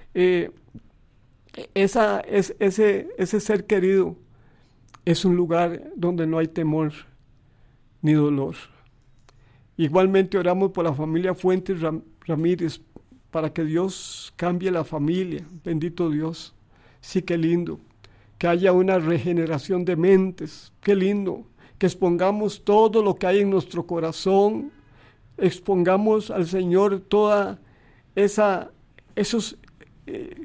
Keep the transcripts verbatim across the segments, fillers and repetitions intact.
eh, esa, es, ese, ese ser querido es un lugar donde no hay temor ni dolor. Igualmente oramos por la familia Fuentes Ram- Ramírez, para que Dios cambie la familia. Bendito Dios. Sí, qué lindo. Que haya una regeneración de mentes. Qué lindo. Que expongamos todo lo que hay en nuestro corazón. Expongamos al Señor toda esa, esos eh,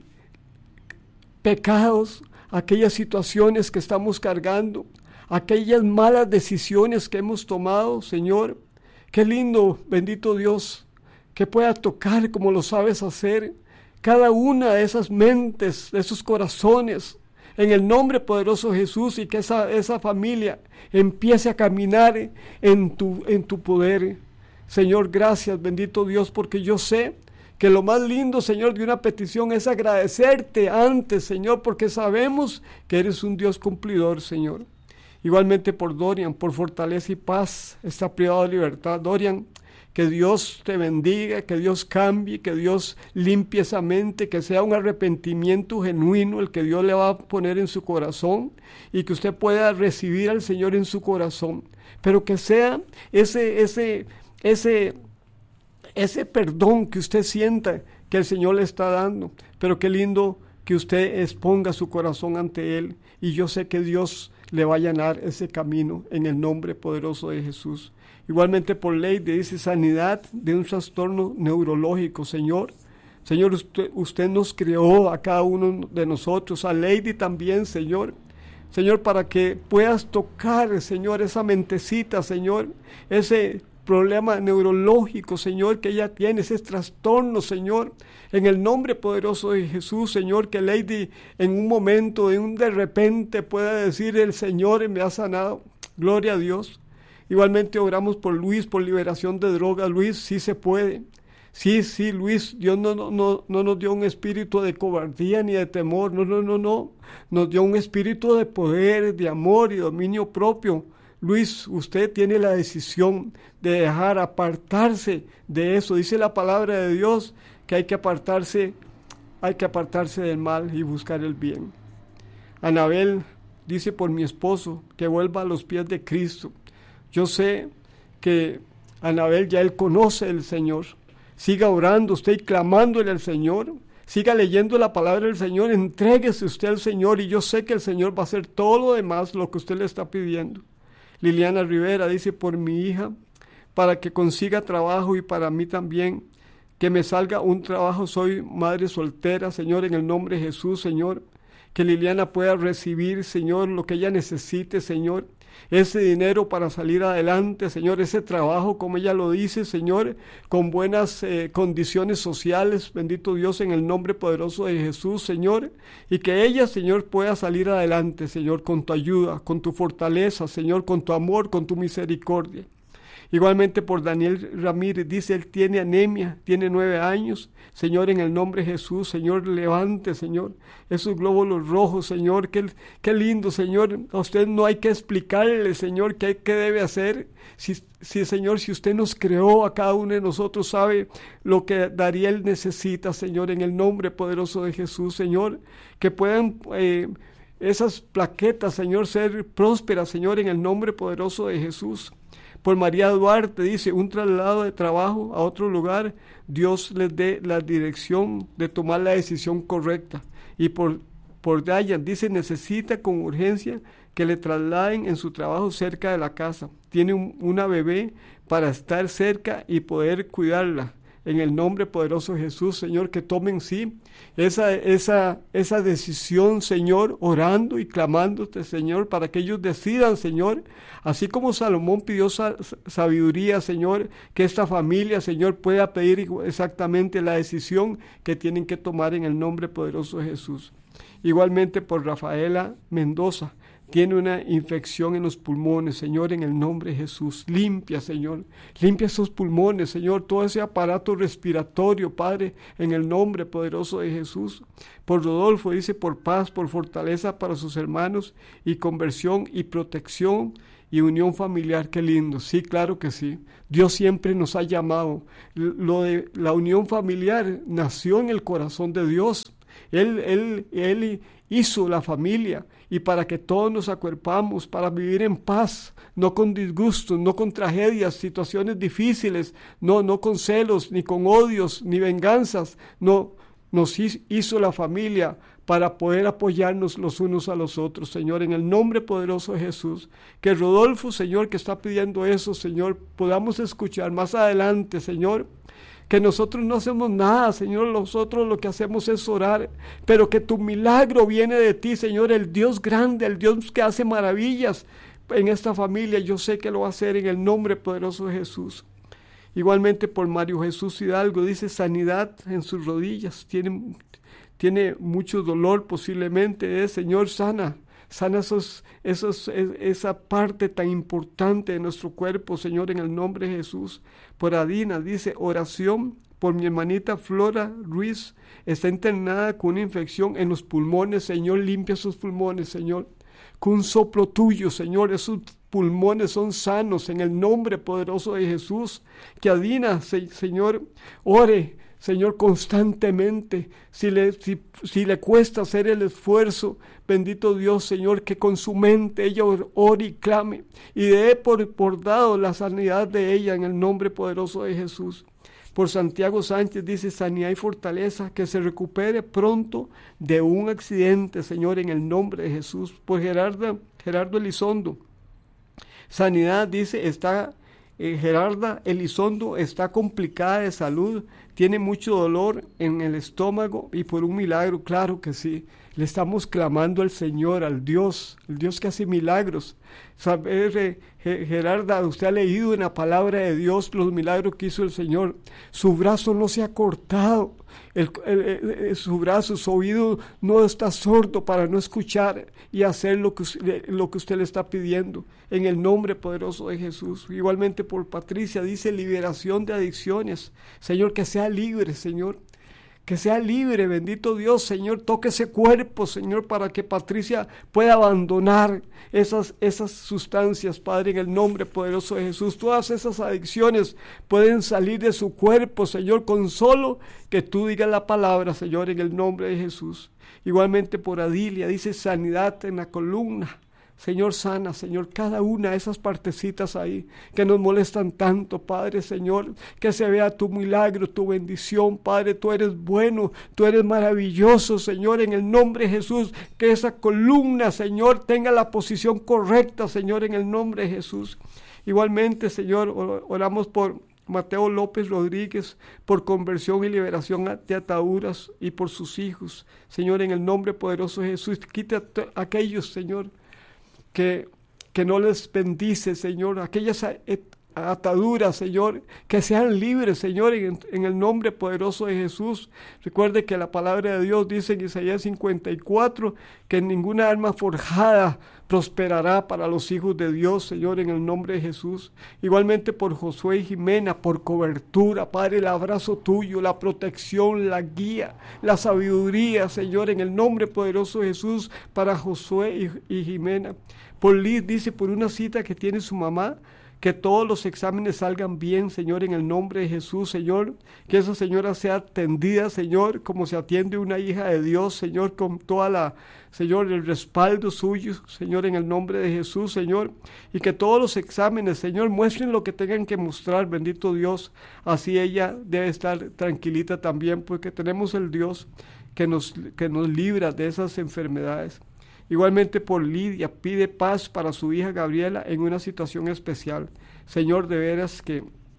pecados, aquellas situaciones que estamos cargando, aquellas malas decisiones que hemos tomado, Señor. Qué lindo, bendito Dios, que pueda tocar como lo sabes hacer cada una de esas mentes, de esos corazones, en el nombre poderoso de Jesús, y que esa, esa familia empiece a caminar en tu, en tu poder. Señor, gracias, bendito Dios, porque yo sé que lo más lindo, Señor, de una petición es agradecerte antes, Señor, porque sabemos que eres un Dios cumplidor, Señor. Igualmente por Dorian, por fortaleza y paz, está privado de libertad. Dorian, que Dios te bendiga, que Dios cambie, que Dios limpie esa mente, que sea un arrepentimiento genuino el que Dios le va a poner en su corazón y que usted pueda recibir al Señor en su corazón. Pero que sea ese, ese, ese, ese perdón que usted sienta que el Señor le está dando. Pero qué lindo que usted exponga su corazón ante Él, y yo sé que Dios le va a llenar ese camino en el nombre poderoso de Jesús. Igualmente por ley dice sanidad de un trastorno neurológico, Señor. Señor, usted, usted nos creó a cada uno de nosotros, a Lady también, Señor. Señor, para que puedas tocar, Señor, esa mentecita, Señor, ese problema neurológico, Señor, que ella tiene, ese trastorno, Señor, en el nombre poderoso de Jesús, Señor, que Lady en un momento, en un de repente pueda decir, el Señor me ha sanado. Gloria a Dios. Igualmente oramos por Luis, por liberación de drogas. Luis, sí se puede. Sí, sí, Luis, Dios no, no, no, no nos dio un espíritu de cobardía ni de temor. No, no, no, no. Nos dio un espíritu de poder, de amor y dominio propio. Luis, usted tiene la decisión de dejar apartarse de eso. Dice la palabra de Dios que hay que apartarse, hay que apartarse del mal y buscar el bien. Anabel dice por mi esposo que vuelva a los pies de Cristo. Yo sé que Anabel ya él conoce al Señor. Siga orando usted y clamándole al Señor. Siga leyendo la palabra del Señor. Entréguese usted al Señor y yo sé que el Señor va a hacer todo lo demás, lo que usted le está pidiendo. Liliana Rivera dice por mi hija, para que consiga trabajo y para mí también, que me salga un trabajo. Soy madre soltera, Señor, en el nombre de Jesús, Señor. Que Liliana pueda recibir, Señor, lo que ella necesite, Señor. Ese dinero para salir adelante, Señor, ese trabajo, como ella lo dice, Señor, con buenas eh, condiciones sociales, bendito Dios, en el nombre poderoso de Jesús, Señor, y que ella, Señor, pueda salir adelante, Señor, con tu ayuda, con tu fortaleza, Señor, con tu amor, con tu misericordia. Igualmente por Daniel Ramírez, dice, él tiene anemia, tiene nueve años, Señor, en el nombre de Jesús, Señor, levante, Señor, esos glóbulos rojos, Señor, qué, qué lindo, Señor, a usted no hay que explicarle, Señor, qué, qué debe hacer, si, si, Señor, si usted nos creó a cada uno de nosotros, sabe lo que Dariel necesita, Señor, en el nombre poderoso de Jesús, Señor, que puedan eh, esas plaquetas, Señor, ser prósperas, Señor, en el nombre poderoso de Jesús. Por María Duarte dice, un traslado de trabajo a otro lugar, Dios les dé la dirección de tomar la decisión correcta. Y por, por Dayan dice, necesita con urgencia que le trasladen en su trabajo cerca de la casa. Tiene un, una bebé para estar cerca y poder cuidarla. En el nombre poderoso de Jesús, Señor, que tomen sí esa, esa, esa decisión, Señor, orando y clamándote, Señor, para que ellos decidan, Señor, así como Salomón pidió sa- sabiduría, Señor, que esta familia, Señor, pueda pedir exactamente la decisión que tienen que tomar en el nombre poderoso de Jesús. Igualmente por Rafaela Mendoza, tiene una infección en los pulmones, Señor, en el nombre de Jesús. Limpia, Señor, limpia esos pulmones, Señor, todo ese aparato respiratorio, Padre, en el nombre poderoso de Jesús. Por Rodolfo, dice, por paz, por fortaleza para sus hermanos y conversión y protección y unión familiar. Qué lindo. Sí, claro que sí. Dios siempre nos ha llamado. Lo de la unión familiar nació en el corazón de Dios. Él, él, él hizo la familia, y para que todos nos acuerpamos, para vivir en paz, no con disgustos, no con tragedias, situaciones difíciles, no, no con celos, ni con odios, ni venganzas. No, nos hizo la familia para poder apoyarnos los unos a los otros, Señor, en el nombre poderoso de Jesús. Que Rodolfo, Señor, que está pidiendo eso, Señor, podamos escuchar más adelante, Señor, que nosotros no hacemos nada, Señor, nosotros lo que hacemos es orar, pero que tu milagro viene de ti, Señor, el Dios grande, el Dios que hace maravillas en esta familia. Yo sé que lo va a hacer en el nombre poderoso de Jesús. Igualmente por Mario Jesús Hidalgo, dice sanidad en sus rodillas, tiene, tiene mucho dolor posiblemente, ¿eh? Señor, sana. Sana esos, esos, esa parte tan importante de nuestro cuerpo, Señor, en el nombre de Jesús. Por Adina, dice, oración por mi hermanita Flora Ruiz, está internada con una infección en los pulmones, Señor, limpia sus pulmones, Señor, con un soplo tuyo, Señor, esos pulmones son sanos, en el nombre poderoso de Jesús. Que Adina, se, Señor, ore, Señor, constantemente, si le, si, si le cuesta hacer el esfuerzo, bendito Dios, Señor, que con su mente ella ore y clame, y dé por, por dado la sanidad de ella en el nombre poderoso de Jesús. Por Santiago Sánchez dice, sanidad y fortaleza, que se recupere pronto de un accidente, Señor, en el nombre de Jesús. Por Gerardo, Gerardo Elizondo, sanidad, dice, está... Eh, Gerarda Elizondo está complicada de salud, tiene mucho dolor en el estómago, y por un milagro, claro que sí, le estamos clamando al Señor, al Dios, el Dios que hace milagros. Saber, eh, Gerarda, usted ha leído en la palabra de Dios los milagros que hizo el Señor. Su brazo no se ha cortado, el, el, el, su brazo, su oído no está sordo para no escuchar y hacer lo que, lo que usted le está pidiendo, en el nombre poderoso de Jesús. Igualmente por Patricia, dice liberación de adicciones, Señor, que sea libre, Señor, que sea libre, bendito Dios, Señor, toque ese cuerpo, Señor, para que Patricia pueda abandonar esas, esas sustancias, Padre, en el nombre poderoso de Jesús. Todas esas adicciones pueden salir de su cuerpo, Señor, con solo que tú digas la palabra, Señor, en el nombre de Jesús. Igualmente por Adilia, dice sanidad en la columna. Señor, sana, Señor, cada una de esas partecitas ahí que nos molestan tanto, Padre, Señor, que se vea tu milagro, tu bendición, Padre, tú eres bueno, tú eres maravilloso, Señor, en el nombre de Jesús, que esa columna, Señor, tenga la posición correcta, Señor, en el nombre de Jesús. Igualmente, Señor, oramos por Mateo López Rodríguez, por conversión y liberación de ataduras, y por sus hijos, Señor, en el nombre poderoso de Jesús. Quita a aquellos, Señor, Que, que no les bendice, Señor, aquellas ataduras, Señor, que sean libres, Señor, en, en el nombre poderoso de Jesús. Recuerde que la palabra de Dios dice en Isaías cincuenta y cuatro, que ninguna arma forjada prosperará para los hijos de Dios, Señor, en el nombre de Jesús. Igualmente por Josué y Jimena, por cobertura, Padre, el abrazo tuyo, la protección, la guía, la sabiduría, Señor, en el nombre poderoso de Jesús, para Josué y, y Jimena. Por Liz, dice, por una cita que tiene su mamá, que todos los exámenes salgan bien, Señor, en el nombre de Jesús, Señor, que esa señora sea atendida, Señor, como se atiende una hija de Dios, Señor, con toda la, Señor, el respaldo suyo, Señor, en el nombre de Jesús, Señor, y que todos los exámenes, Señor, muestren lo que tengan que mostrar, bendito Dios, así ella debe estar tranquilita también, porque tenemos el Dios que nos, que nos libra de esas enfermedades. Igualmente por Lidia, pide paz para su hija Gabriela en una situación especial. Señor, de veras que,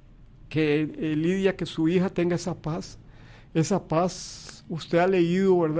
que eh, Lidia, que su hija tenga esa paz, esa paz, usted ha leído, ¿verdad?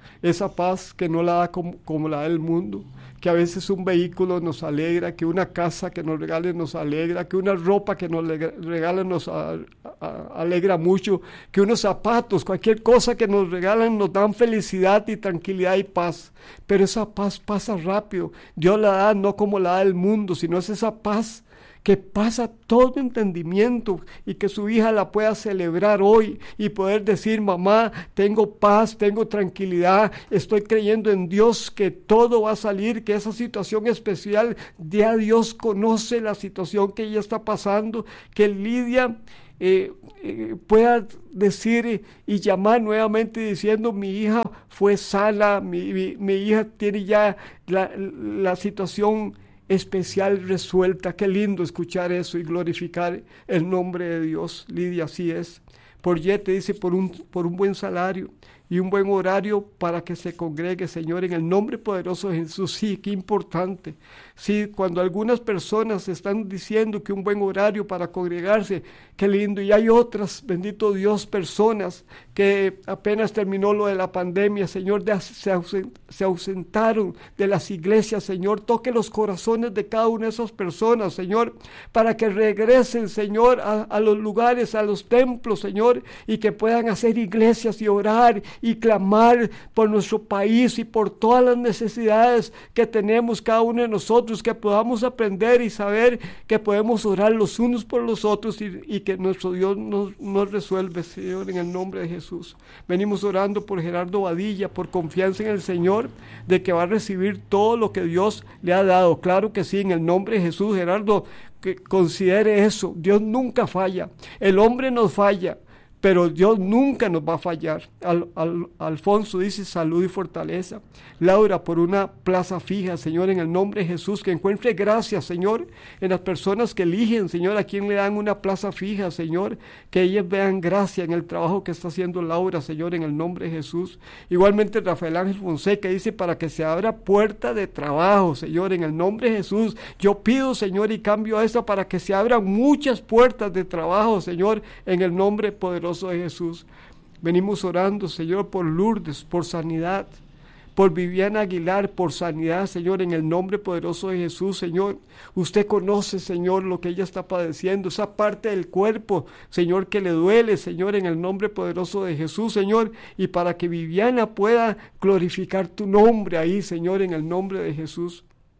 esa paz que no la da como, como la da el mundo, que a veces un vehículo nos alegra, que una casa que nos regale nos alegra, que una ropa que nos regala nos a, a, alegra mucho, que unos zapatos, cualquier cosa que nos regalan nos dan felicidad y tranquilidad y paz, pero esa paz pasa rápido. Dios la da no como la da el mundo, sino es esa paz que pasa todo entendimiento, y que su hija la pueda celebrar hoy y poder decir: mamá, tengo paz, tengo tranquilidad, estoy creyendo en Dios que todo va a salir, que esa situación especial, ya Dios conoce la situación que ella está pasando, que Lidia eh, eh, pueda decir y llamar nuevamente diciendo: mi hija fue sana, mi, mi, mi hija tiene ya la, la situación especial resuelta. Qué lindo escuchar eso y glorificar el nombre de Dios. Lidia, así es. Por Yete dice: por un, por un buen salario y un buen horario para que se congregue, Señor, en el nombre poderoso de Jesús. Sí, qué importante. Sí, cuando algunas personas están diciendo que un buen horario para congregarse, qué lindo. Y hay otras, bendito Dios, personas que apenas terminó lo de la pandemia, Señor, de, se, ausent, se ausentaron de las iglesias, Señor. Toque los corazones de cada una de esas personas, Señor, para que regresen, Señor, a, a los lugares, a los templos, Señor, y que puedan hacer iglesias y orar y clamar por nuestro país y por todas las necesidades que tenemos cada uno de nosotros, que podamos aprender y saber que podemos orar los unos por los otros, y, y que nuestro Dios nos, nos resuelve, Señor, en el nombre de Jesús. Venimos orando por Gerardo Badilla, por confianza en el Señor, de que va a recibir todo lo que Dios le ha dado. Claro que sí, en el nombre de Jesús. Gerardo, que considere eso. Dios nunca falla. El hombre nos falla, pero Dios nunca nos va a fallar. Al, al, Alfonso dice: salud y fortaleza. Laura, por una plaza fija, Señor, en el nombre de Jesús, que encuentre gracia, Señor, en las personas que eligen, Señor, a quien le dan una plaza fija, Señor, que ellas vean gracia en el trabajo que está haciendo Laura, Señor, en el nombre de Jesús. Igualmente Rafael Ángel Fonseca dice: para que se abra puerta de trabajo, Señor, en el nombre de Jesús. Yo pido, Señor, y cambio esto para que se abran muchas puertas de trabajo, Señor, en el nombre poderoso de Jesús. Venimos orando, Señor, por Lourdes, por sanidad, por Viviana Aguilar, por sanidad, Señor, en el nombre poderoso de Jesús. Señor, usted conoce, Señor, lo que ella está padeciendo, esa parte del cuerpo, Señor, que le duele, Señor, en el nombre poderoso de Jesús, Señor, y para que Viviana pueda glorificar tu nombre ahí, Señor, en el nombre de Jesús.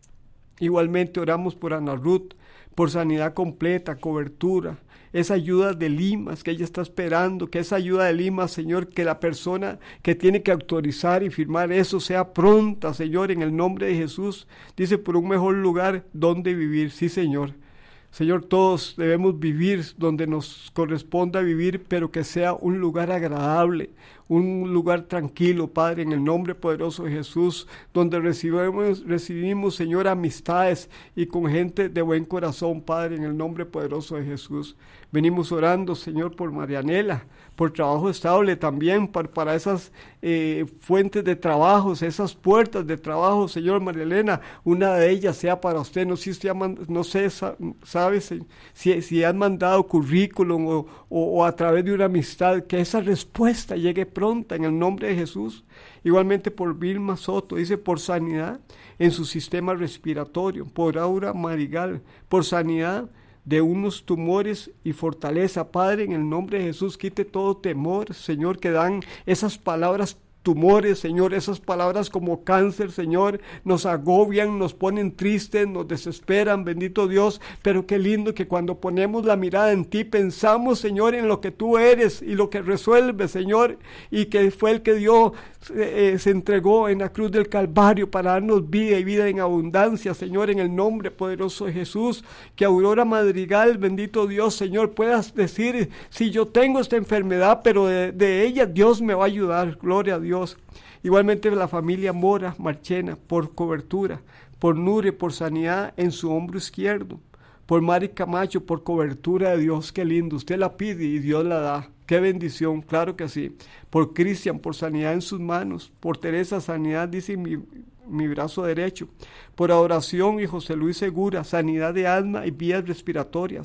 Igualmente oramos por Ana Ruth, por sanidad completa, cobertura, esa ayuda de Limas que ella está esperando, que esa ayuda de Limas, Señor, que la persona que tiene que autorizar y firmar eso sea pronta, Señor, en el nombre de Jesús. Dice: por un mejor lugar donde vivir. Sí, Señor. Señor, todos debemos vivir donde nos corresponda vivir, pero que sea un lugar agradable, un lugar tranquilo, Padre, en el nombre poderoso de Jesús, donde recibimos, recibimos, Señor, amistades y con gente de buen corazón, Padre, en el nombre poderoso de Jesús. Venimos orando, Señor, por Marianela, por trabajo estable también, para, para esas eh, fuentes de trabajos, esas puertas de trabajo, Señor. María Elena, una de ellas sea para usted. No sé si usted ha mand- no sé, sabe si, si han mandado currículum o, o, o a través de una amistad, que esa respuesta llegue pronta en el nombre de Jesús. Igualmente por Vilma Soto, dice: por sanidad en su sistema respiratorio. Por Aura Marigal, por sanidad de unos tumores y fortaleza, Padre, en el nombre de Jesús. Quite todo temor, Señor, que dan esas palabras tumores, Señor, esas palabras como cáncer, Señor, nos agobian, nos ponen tristes, nos desesperan, bendito Dios, pero qué lindo que cuando ponemos la mirada en ti, pensamos, Señor, en lo que tú eres y lo que resuelves, Señor, y que fue el que dio, eh, se entregó en la cruz del Calvario para darnos vida y vida en abundancia, Señor, en el nombre poderoso de Jesús. Que Aurora Madrigal, bendito Dios, Señor, puedas decir: si yo tengo esta enfermedad, pero de, de ella Dios me va a ayudar, gloria a Dios. Igualmente la familia Mora Marchena, por cobertura, por Nure, por sanidad en su hombro izquierdo, por Mari Camacho, por cobertura de Dios. Qué lindo, usted la pide y Dios la da. Qué bendición, claro que sí. Por Cristian, por sanidad en sus manos, por Teresa, sanidad, dice mi, mi brazo derecho, por Adoración y José Luis Segura, sanidad de asma y vías respiratorias,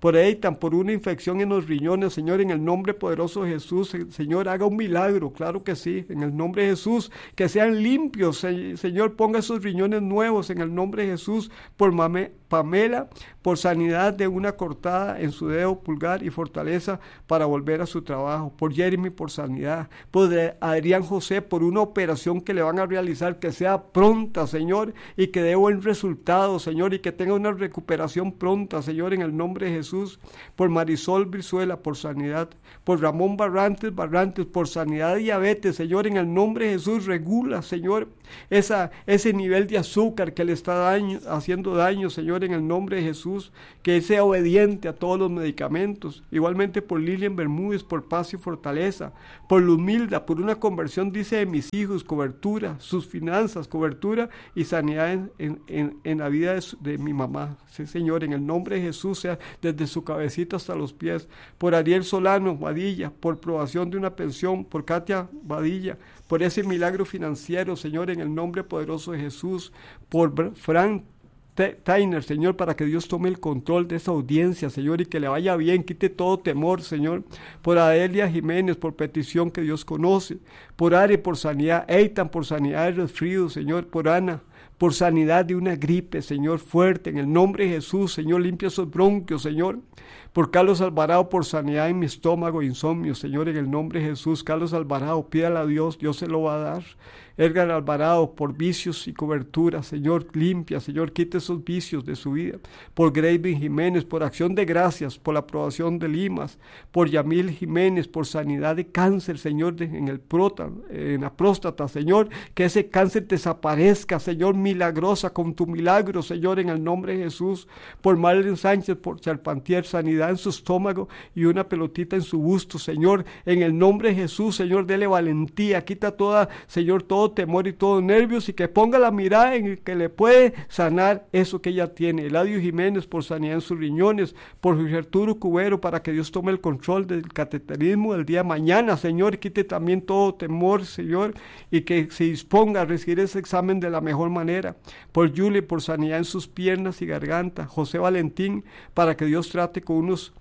por Eitan, por una infección en los riñones, Señor, en el nombre poderoso de Jesús, Señor, haga un milagro, claro que sí, en el nombre de Jesús, que sean limpios, Señor, ponga esos riñones nuevos en el nombre de Jesús, por Mame, Pamela, por sanidad de una cortada en su dedo pulgar y fortaleza para volver a su trabajo, por Jeremy, por sanidad, por Adrián José, por una operación que le van a realizar, que sea pronta, Señor, y que dé buen resultado, Señor, y que tenga una recuperación pronta, Señor, en el nombre de Jesús, por Marisol Brizuela, por sanidad, por Ramón Barrantes, Barrantes, por sanidad de diabetes, Señor, en el nombre de Jesús, regula, Señor, esa, ese nivel de azúcar que le está daño, haciendo daño, Señor, en el nombre de Jesús, que sea obediente a todos los medicamentos, igualmente por Lilian Bermúdez, por paz y fortaleza, por Luzmilda, por una conversión, dice, de mis hijos, cobertura, sus finanzas, cobertura y sanidad en, en, en, en la vida de, su, de mi mamá, sí, Señor, en el nombre de Jesús, sea desde su cabecita hasta los pies, por Ariel Solano Badilla, por aprobación de una pensión, por Katia Badilla, por ese milagro financiero, Señor, en el nombre poderoso de Jesús, por Frank Tainer, Señor, para que Dios tome el control de esa audiencia, Señor, y que le vaya bien, quite todo temor, Señor, por Adelia Jiménez, por petición que Dios conoce, por Ari, por sanidad, Eitan, por sanidad de resfrío, Señor, por Ana, por sanidad de una gripe, Señor, fuerte, en el nombre de Jesús, Señor, limpia esos bronquios, Señor, por Carlos Alvarado, por sanidad en mi estómago, insomnio, Señor, en el nombre de Jesús, Carlos Alvarado, pídale a Dios, Dios se lo va a dar. Edgar Alvarado, por vicios y cobertura, Señor, limpia, Señor, quite esos vicios de su vida, por Graving Jiménez, por acción de gracias, por la aprobación de Limas, por Yamil Jiménez, por sanidad de cáncer, Señor, de, en el prota, en la próstata, Señor, que ese cáncer desaparezca, Señor, milagrosa, con tu milagro, Señor, en el nombre de Jesús, por Marlene Sánchez, por Charpantier, sanidad en su estómago y una pelotita en su busto, Señor, en el nombre de Jesús, Señor, dele valentía, quita toda, Señor, todo temor y todo nervios, y que ponga la mirada en el que le puede sanar eso que ella tiene. Eladio Jiménez, por sanidad en sus riñones, por Gertrudo Cubero, para que Dios tome el control del cateterismo del día de mañana, Señor, y quite también todo temor, Señor, y que se disponga a recibir ese examen de la mejor manera. Por Julie, por sanidad en sus piernas y garganta. José Valentín, para que Dios trate con unos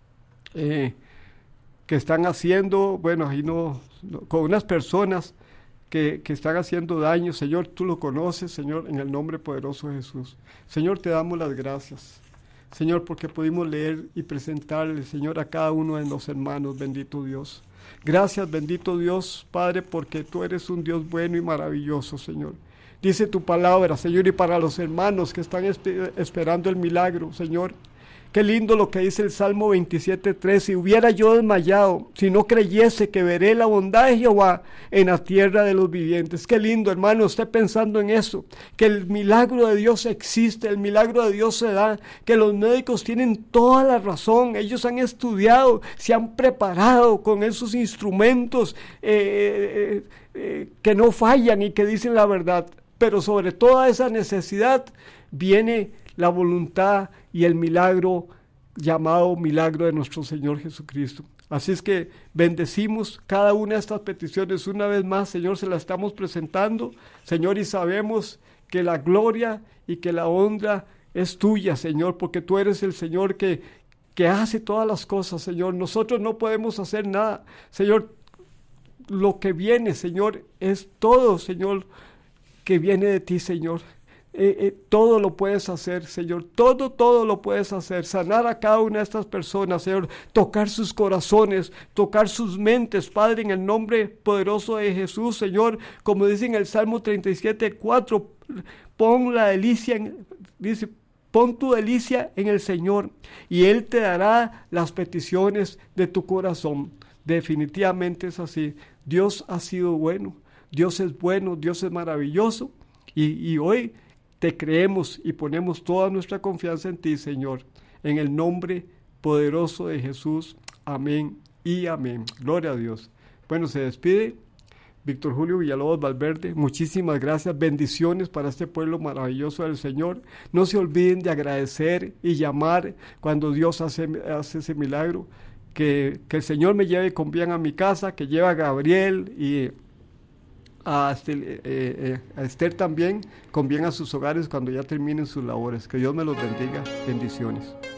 eh, que están haciendo, bueno, ahí no, no con unas personas Que, que están haciendo daño, Señor, tú lo conoces, Señor, en el nombre poderoso de Jesús. Señor, te damos las gracias, Señor, porque pudimos leer y presentarle, Señor, a cada uno de los hermanos, bendito Dios. Gracias, bendito Dios, Padre, porque tú eres un Dios bueno y maravilloso, Señor. Dice tu palabra, Señor, y para los hermanos que están esp- esperando el milagro, Señor, qué lindo lo que dice el Salmo veintisiete tres. Si hubiera yo desmayado, si no creyese que veré la bondad de Jehová en la tierra de los vivientes. Qué lindo, hermano, esté pensando en eso, que el milagro de Dios existe, el milagro de Dios se da, que los médicos tienen toda la razón, ellos han estudiado, se han preparado con esos instrumentos eh, eh, eh, que no fallan y que dicen la verdad, pero sobre toda esa necesidad viene la voluntad y el milagro llamado milagro de nuestro Señor Jesucristo. Así es que bendecimos cada una de estas peticiones una vez más, Señor, se las estamos presentando, Señor, y sabemos que la gloria y que la honra es tuya, Señor, porque tú eres el Señor que, que hace todas las cosas, Señor. Nosotros no podemos hacer nada, Señor. Lo que viene, Señor, es todo, Señor, que viene de ti, Señor. Eh, eh, todo lo puedes hacer, Señor, todo, todo lo puedes hacer, sanar a cada una de estas personas, Señor, tocar sus corazones, tocar sus mentes, Padre, en el nombre poderoso de Jesús, Señor, como dice en el Salmo treinta y siete, cuatro, pon la delicia, en, dice, pon tu delicia en el Señor, y Él te dará las peticiones de tu corazón. Definitivamente es así, Dios ha sido bueno, Dios es bueno, Dios es maravilloso, y, y hoy te creemos y ponemos toda nuestra confianza en ti, Señor, en el nombre poderoso de Jesús. Amén y amén. Gloria a Dios. Bueno, se despide Víctor Julio Villalobos Valverde. Muchísimas gracias. Bendiciones para este pueblo maravilloso del Señor. No se olviden de agradecer y llamar cuando Dios hace, hace ese milagro. Que, que el Señor me lleve con bien a mi casa, que lleve a Gabriel y A, Estel, eh, eh, a Esther también, con bien a sus hogares cuando ya terminen sus labores. Que Dios me los bendiga. Bendiciones.